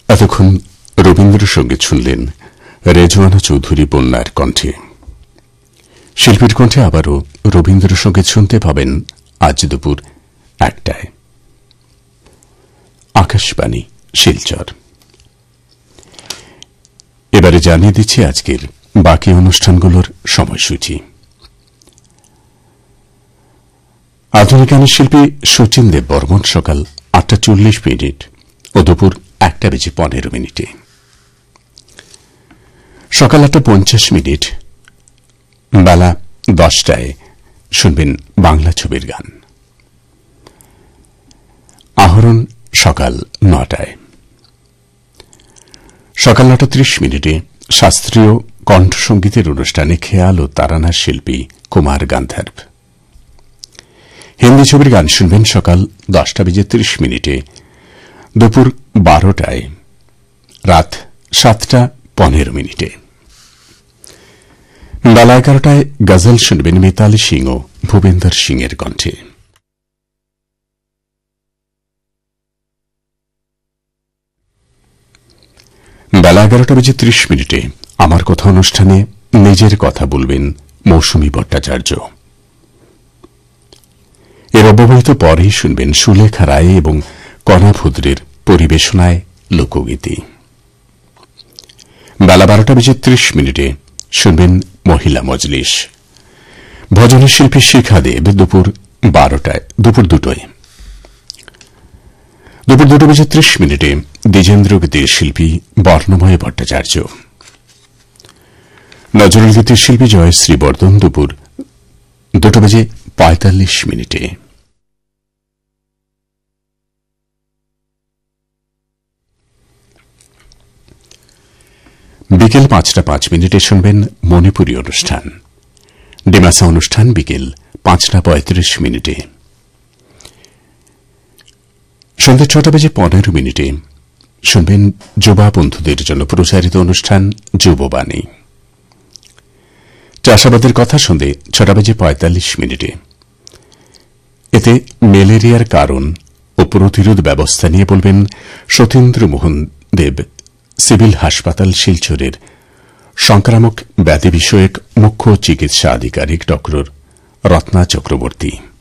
এতক্ষণ রবীন্দ্রসঙ্গীত শুনলেন রেজওয়ানা চৌধুরী বন্যার কণ্ঠে। শিল্পীর কণ্ঠে আবারও রবীন্দ্রসঙ্গীত শুনতে পাবেন আজ দুপুর 1টায়। আকাশবাণী শিলচর। এবারে জানিয়ে দিচ্ছি আজকের বাকি অনুষ্ঠানগুলোর সময়সূচি। আধুনিক গানের শিল্পী শচীন দেব বর্মন সকাল 8:40 ও দুপুর 1:15 সকাল 8:50 বেলা 10টায় শুনবেন বাংলা ছবির গান। আহরণ সকাল 9টায়। সকাল 9:30 শাস্ত্রীয় কণ্ঠসঙ্গীতের অনুষ্ঠানে খেয়াল ও তারানার শিল্পী কুমার গান্ধার্ব। হিন্দি ছবির গান শুনবেন সকাল 10:30 দুপুর 12টায়, রাত 7:15 বেলা 11টায় গজল শুনবেন মিতালি সিং ও ভূপেন্দর সিং এর কণ্ঠে। বেলা 11:30 আমার কথা অনুষ্ঠানে নিজের কথা বলবেন মৌসুমী ভট্টাচার্য। এর অব্যবহিত পরেই শুনবেন সুলেখা রায় এবং কণা ভুদ্রের পরিবেশনায় লোকগীতি। বেলা 12:30 শুনবেন মহিলা মজলিস। ভজনের শিল্পী শিখা দেব দুপুর 2টায়। দুপুর 2:30 দ্বিজেন্দ্র গীতির শিল্পী বর্ণময় ভট্টাচার্য। নজরুল গীতির শিল্পী জয়শ্রী বর্ধন দুপুর 2:45। বিকেল 5:05 শুনবেন মণিপুরী অনুষ্ঠান। ডিমাসা অনুষ্ঠান বিকেল 5:35। সন্ধ্যে 6:15 শুনবেন যুবা বন্ধুদের জন্য প্রচারিত অনুষ্ঠান যুববাণী। চাষাবাদের কথা সন্ধ্যে 6:45। এতে ম্যালেরিয়ার কারণ ও প্রতিরোধ ব্যবস্থা নিয়ে বলবেন সতীন্দ্র মোহন দেব, সিভিল হাসপাতাল শিলচরের সংক্রামক ব্যাধি বিষয়ক মুখ্য চিকিৎসা আধিকারিক ড রত্না চক্রবর্তী।